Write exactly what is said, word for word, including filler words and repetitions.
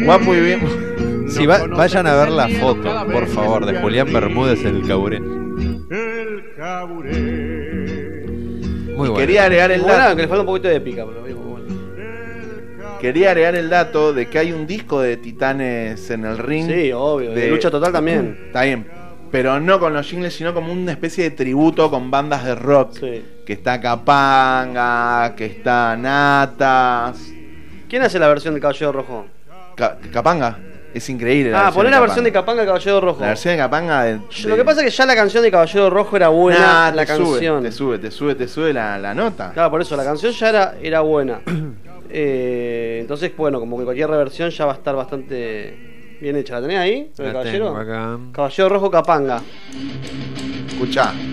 Guapo y bien. Si va, vayan a ver la foto, por favor, de Julián Bermúdez en el Caburé. El Caburé. Muy bueno. Quería agregar el Bueno, dato. que le falta un poquito de épica, pero bien, bueno. Quería agregar el dato de que hay un disco de Titanes en el ring. Sí, obvio. De Lucha Total también. Está bien. Pero no con los jingles, sino como una especie de tributo con bandas de rock. Sí. Que está Capanga, que está Natas. ¿Quién hace la versión de Caballero Rojo? Ca- Capanga. Es increíble. Ah, poné la de versión de Capanga Caballero Rojo. La versión de Capanga. De, Lo que pasa es que ya la canción de Caballero Rojo era buena. Nah, la te sube, canción. te sube, te sube, te sube la, la nota. Claro, por eso la canción ya era, era buena. Eh, entonces, bueno, como que cualquier reversión ya va a estar bastante bien hecha. ¿La tenés ahí? ¿El La Caballero? tengo acá. Caballero Rojo Capanga. Escuchá.